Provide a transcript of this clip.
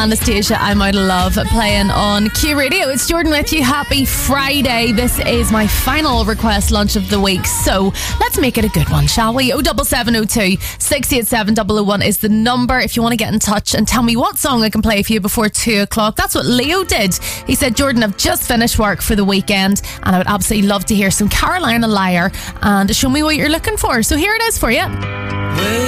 Anastasia, I'm Out of Love, playing on Q Radio. It's Jordan with you. Happy Friday. This is my final request lunch of the week, so let's make it a good one, shall we? 07702 687 001 is the number if you want to get in touch and tell me what song I can play for you before 2 o'clock. That's what Leo did. He said, Jordan, I've just finished work for the weekend and I would absolutely love to hear some Carolina Liar and show me what you're looking for. So here it is for you.